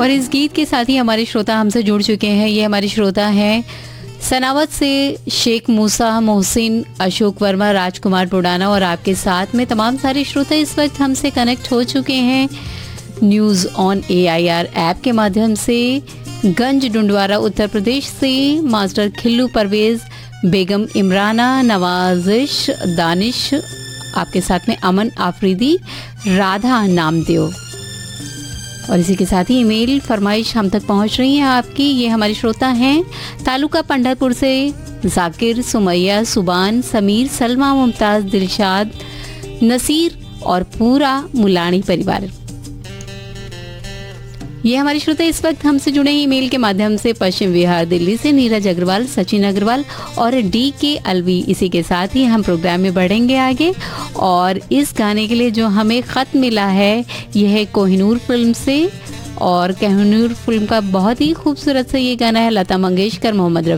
और इस गीत के साथ ही हमारे श्रोता हमसे जुड़ चुके हैं। ये हमारे श्रोता हैं सनावत से शेख मूसा, मोहसिन, अशोक वर्मा, राजकुमार पुडाना और आपके साथ में तमाम सारे श्रोता इस वक्त हमसे कनेक्ट हो चुके हैं न्यूज़ ऑन AIR ऐप के माध्यम से। गंज डुंडवारा उत्तर प्रदेश से मास्टर खिल्लू परवेज, बेगम इमराना, नवाजिश, दानिश, आपके साथ में अमन आफरीदी, राधा नामदेव और इसी के साथ ही ईमेल फरमाइश हम तक पहुंच रही है आपकी। ये हमारे श्रोता हैं तालुका पंढरपुर से जाकिर, सुमैया, सुबान, समीर, सलमा, मुमताज, दिलशाद, नसीर और पूरा मुलानी परिवार। ये हमारे श्रोता इस वक्त हमसे जुड़े हैं ईमेल के माध्यम से पश्चिम विहार दिल्ली से नीरज अग्रवाल, सचिन अग्रवाल और DK अलवी। इसी के साथ ही हम प्रोग्राम में बढ़ेंगे आगे और इस गाने के लिए जो हमें ख़त मिला है यह है कोहिनूर फिल्म से और कोहिनूर फिल्म का बहुत ही खूबसूरत सा ये गाना है लता मंगेशकर, मोहम्मद रफ़ी